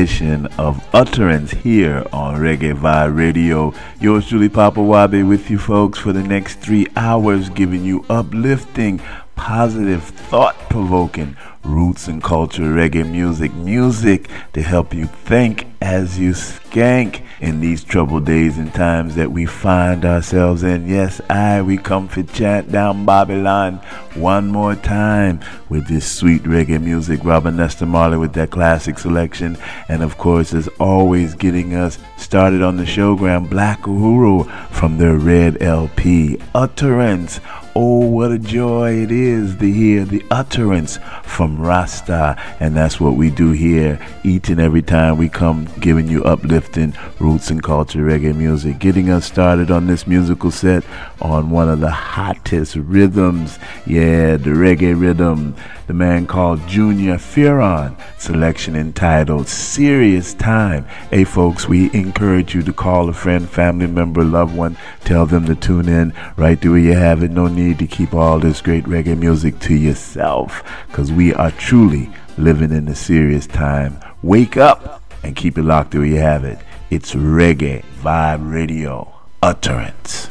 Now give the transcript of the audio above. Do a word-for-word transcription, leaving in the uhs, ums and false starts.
edition of Utterance here on Reggae Vibe Radio. Yours truly, Papa Wabi, with you folks for the next three hours, giving you uplifting, positive, thought-provoking roots and culture reggae music, music to help you think as you skank in these troubled days and times that we find ourselves in. Yes, I, we come for chant down Babylon one more time with this sweet reggae music. Robin Nesta Marley with that classic selection, and of course, as always, getting us started on the showgram, Black Uhuru from their red L P, Utterance. Oh, what a joy it is to hear the utterance from Rasta. And that's what we do here each and every time we come, giving you uplifting roots and culture reggae music. Getting us started on this musical set on one of the hottest rhythms. Yeah, the reggae rhythm. The man called Junior Fearon. Selection entitled Serious Time. Hey, folks, we encourage you to call a friend, family member, loved one. Tell them to tune in right there where you have it. No need to keep all this great reggae music to yourself, because we are truly living in a serious time. Wake up and keep it locked where you have it. It's Reggae Vibe Radio, Utterance.